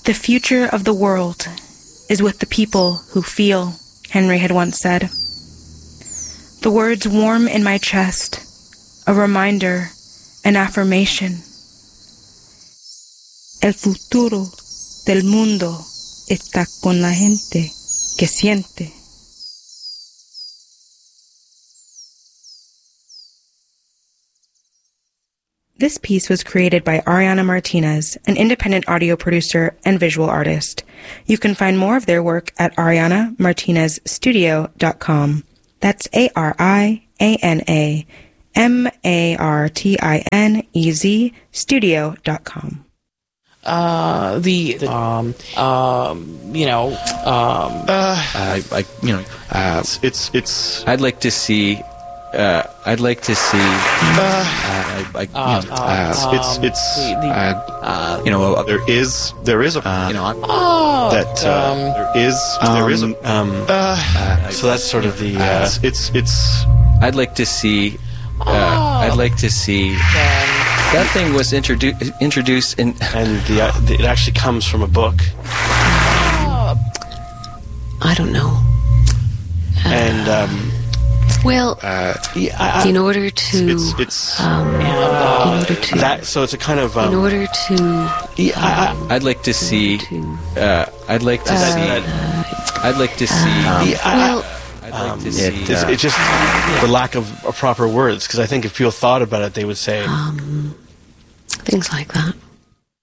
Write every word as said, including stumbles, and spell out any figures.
The future of the world is with the people who feel, Henry had once said. The words warm in my chest, a reminder, an affirmation. El futuro del mundo está con la gente que siente. This piece was created by Ariana Martinez, an independent audio producer and visual artist. You can find more of their work at ariana martinez studio dot com. That's A R I A N A M A R T I N E Z studio dot com. Uh, the, the um, um, you know, um, uh, I, I, you know, uh, it's, it's, it's, I'd like to see, uh, I'd like to see, uh, I, I, you uh, know, uh, uh, it's, um, it's, the, the, uh, uh, you know, uh, there is, there is a, uh, you know, I'm, oh, that, uh, um, there is, um, there is a, um, uh, uh, so that's sort of the, uh, uh, it's, it's, it's, I'd like to see, uh, oh, I'd like to see, um, that thing was introduced, introduced in, and the, uh, the, it actually comes from a book. uh, I don't know. Uh, And, um, well, uh, yeah, I, I, in order to, it's, it's, um, uh, in order to, that, so it's a kind of, um, in order to, yeah, I, I, I'd like to see, to, uh, I'd like to uh, see, I'd like to see, yeah, I, well, I'd like um, to it, see, it's, uh, it's just the lack of, of proper words, because I think if people thought about it, they would say, um, things like that.